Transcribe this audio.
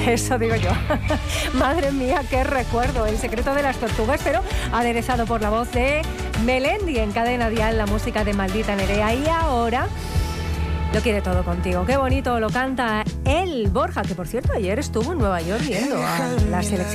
Eso digo yo. Madre mía, qué recuerdo. El secreto de las tortugas, pero aderezado por la voz de Melendi en Cadena Dial, la música de Maldita Nerea. Y ahora lo quiere todo contigo. Qué bonito lo canta el Borja, que por cierto ayer estuvo en Nueva York viendo a la selección